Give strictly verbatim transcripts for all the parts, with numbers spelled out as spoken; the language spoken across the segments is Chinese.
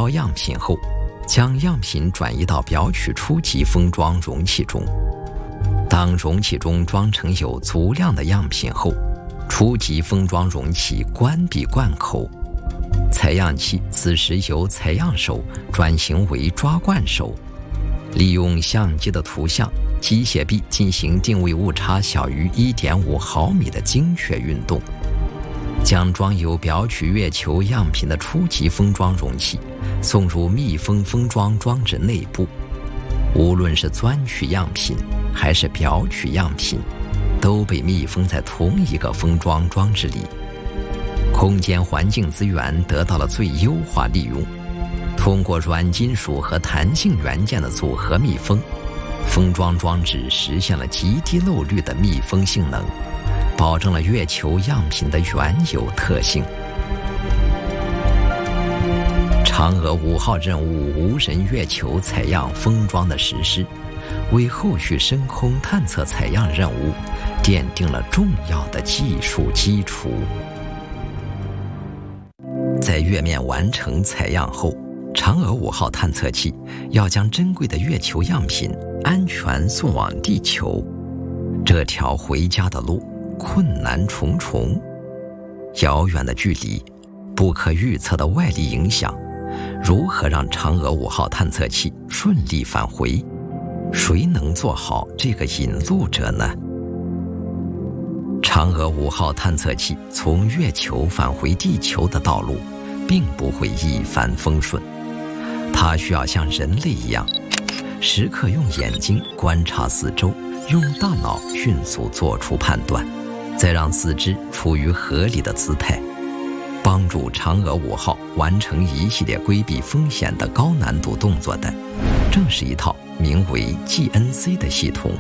标样品后，将样品转移到表取初级封装容器中。当容器中装成有足量的样品后，初级封装容器关闭罐口，采样器此时由采样手转型为抓罐手，利用相机的图像、机械臂进行定位误差小于 一点五毫米的精确运动，将装有表取月球样品的初级封装容器送入密封封装装置内部。无论是钻取样品还是表取样品，都被密封在同一个封装装置里，空间环境资源得到了最优化利用。通过软金属和弹性元件的组合密封，封装装置实现了极低漏率的密封性能，保证了月球样品的原有特性。嫦娥五号任务无人月球采样封装的实施，为后续深空探测采样任务奠定了重要的技术基础。在月面完成采样后，嫦娥五号探测器要将珍贵的月球样品安全送往地球。这条回家的路困难重重，遥远的距离，不可预测的外力影响，如何让嫦娥五号探测器顺利返回？谁能做好这个引路者呢？嫦娥五号探测器从月球返回地球的道路并不会一帆风顺，它需要像人类一样，时刻用眼睛观察四周，用大脑迅速做出判断，再让四肢处于合理的姿态，帮助嫦娥五号完成一系列规避风险的高难度动作的，正是一套名为 G N C 的系统。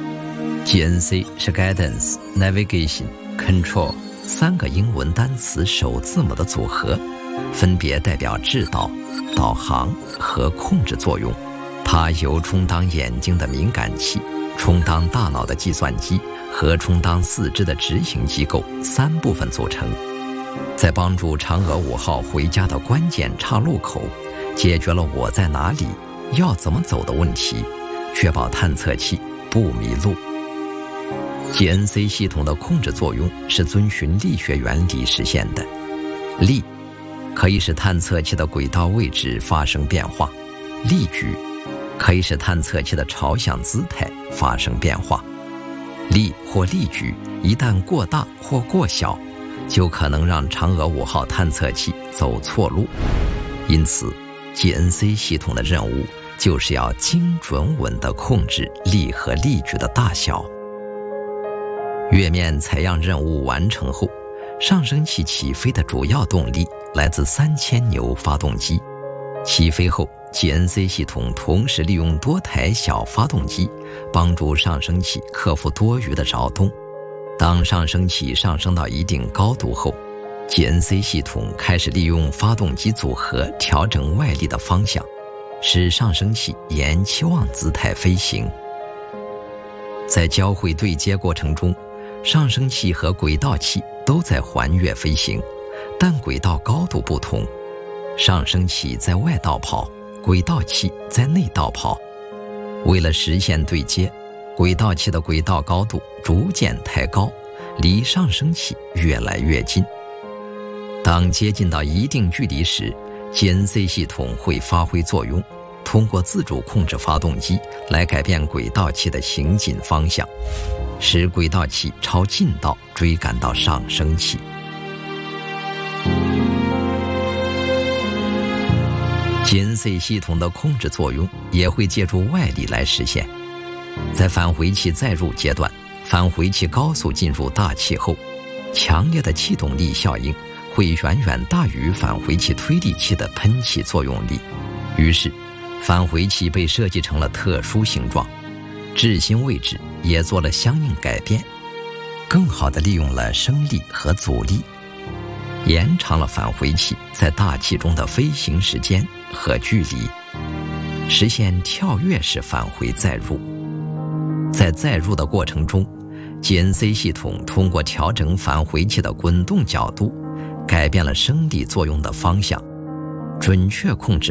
G N C 是 Guidance Navigation Control 三个英文单词首字母的组合，分别代表制导、导航和控制作用。它由充当眼睛的敏感器、充当大脑的计算机和充当四肢的执行机构三部分组成，在帮助嫦娥五号回家的关键岔路口，解决了我在哪里、要怎么走的问题，确保探测器不迷路。G N C 系统的控制作用是遵循力学原理实现的。力可以使探测器的轨道位置发生变化，力矩可以使探测器的朝向姿态发生变化。力或力矩一旦过大或过小，就可能让嫦娥五号探测器走错路。因此 G N C 系统的任务就是要精准稳地控制力和力矩的大小。月面采样任务完成后，上升器起飞的主要动力来自三千牛发动机。起飞后， G N C 系统同时利用多台小发动机，帮助上升器克服多余的扰动。当上升器上升到一定高度后， G N C 系统开始利用发动机组合调整外力的方向，使上升器沿期望姿态飞行。在交会对接过程中，上升器和轨道器都在环月飞行，但轨道高度不同，上升器在外道跑，轨道器在内道跑。为了实现对接，轨道器的轨道高度逐渐抬高，离上升器越来越近。当接近到一定距离时， G N C 系统会发挥作用，通过自主控制发动机来改变轨道器的行进方向，使轨道器朝近道追赶到上升器。G N C 系统的控制作用也会借助外力来实现。在返回器载入阶段，返回器高速进入大气后，强烈的气动力效应会远远大于返回器推力器的喷气作用力，于是返回器被设计成了特殊形状，质心位置也做了相应改变，更好地利用了升力和阻力，延长了返回器在大气中的飞行时间和距离，实现跳跃式返回载入。在载入的过程中， G N C 系统通过调整返回器的滚动角度，改变了升力作用的方向，准确控制